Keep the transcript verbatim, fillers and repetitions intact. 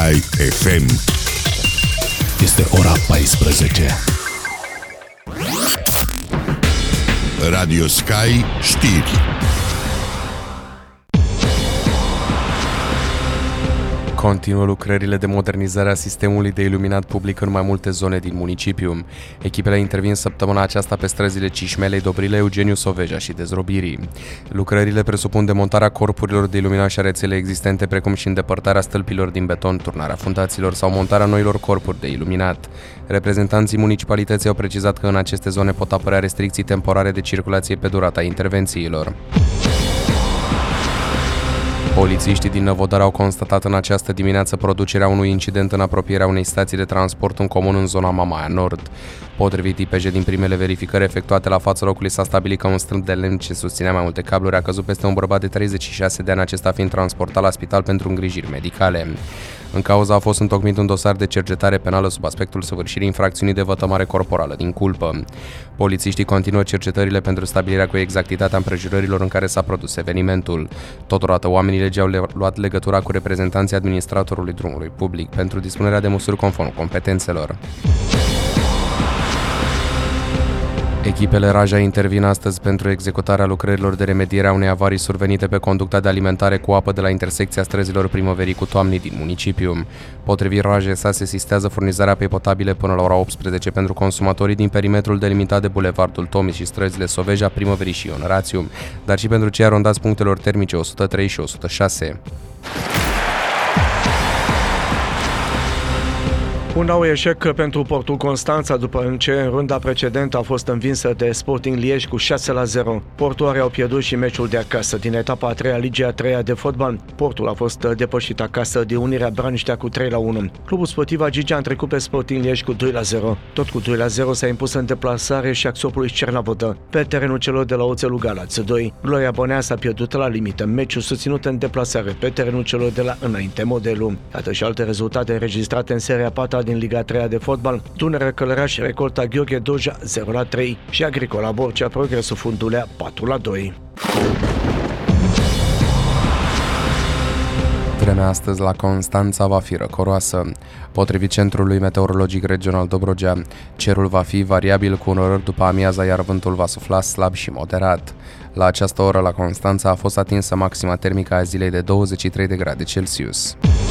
Sky F M. Este ora paisprezece. Radio Sky știri. Continuă lucrările de modernizare a sistemului de iluminat public în mai multe zone din municipiu. Echipele intervin săptămâna aceasta pe străzile Cișmelei, Dobrile, Eugeniu Soveja și Dezrobirii. Lucrările presupun demontarea corpurilor de iluminat și a rețelei existente, precum și îndepărtarea stâlpilor din beton, turnarea fundațiilor sau montarea noilor corpuri de iluminat. Reprezentanții municipalității au precizat că în aceste zone pot apărea restricții temporare de circulație pe durata intervențiilor. Polițiștii din Năvodar au constatat în această dimineață producerea unui incident în apropierea unei stații de transport în comun în zona Mamaia Nord. Potrivit I P J, din primele verificări efectuate la fața locului, s-a stabilit că un stâlp de lemn ce susținea mai multe cabluri a căzut peste un bărbat de treizeci și șase de ani, acesta fiind transportat la spital pentru îngrijiri medicale. În cauza a fost întocmit un dosar de cercetare penală sub aspectul săvârșirii infracțiunii de vătămare corporală din culpă. Polițiștii continuă cercetările pentru stabilirea cu exactitatea împrejurărilor în care s-a produs evenimentul. Totodată, oamenii legii au luat legătura cu reprezentanții administratorului drumului public pentru dispunerea de măsuri conform competențelor. Echipele Raja intervin astăzi pentru executarea lucrărilor de remediere a unei avarii survenite pe conducta de alimentare cu apă de la intersecția străzilor Primăverii cu Toamnii din municipiu. Potrivit Raja, se asistează furnizarea apei potabile până la ora optsprezece pentru consumatorii din perimetrul delimitat de Bulevardul Tomi și străzile Soveja, Primăverii și Ion Rațiu, dar și pentru cei arondați punctelor termice o sută trei și o sută șase. Un nou eșec pentru Portul Constanța după ce în runda precedentă a fost învinsă de Sporting Liege cu șase la zero. Portuarii au pierdut și meciul de acasă. Din etapa a treia, Ligia a treia de fotbal, Portul a fost depășit acasă de Unirea Branștea cu trei la unu. Clubul sportiv Agigea a trecut pe Sporting Liege cu doi la zero. Tot cu doi la zero s-a impus în deplasare și Axopului Cernavodă. Pe terenul celor de la Oțelul Galați doi, Gloria Bonea s-a pierdut la limită. Meciul susținut în deplasare pe terenul celor de la Înainte Modelul. Iată și alte rezultate înregistrate în seria patra din Liga a treia de fotbal. Dunărea Călăraș recolta Gheorghe Doja zero la trei și Agricola Borcea Progresul Fundulea patru la doi. Vremea astăzi la Constanța va fi răcoroasă. Potrivit Centrului Meteorologic Regional Dobrogea, cerul va fi variabil cu înnorări după amiaza, iar vântul va sufla slab și moderat. La această oră la Constanța a fost atinsă maxima termică a zilei de douăzeci și trei de grade Celsius.